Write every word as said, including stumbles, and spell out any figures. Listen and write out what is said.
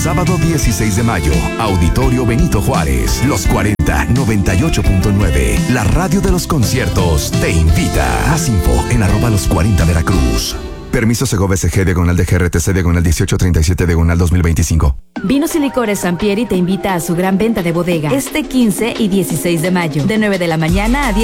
sábado dieciséis de mayo, Auditorio Benito Juárez, Los cuarenta, noventa y ocho punto nueve. La radio de los conciertos te invita. Más info en arroba los cuarenta Veracruz. Permiso Segobe C G diagonal de G R T C diagonal dieciocho treinta y siete diagonal dos mil veinticinco. Vinos y Licores Sampieri te invita a su gran venta de bodega este quince y dieciséis de mayo, de nueve de la mañana a diez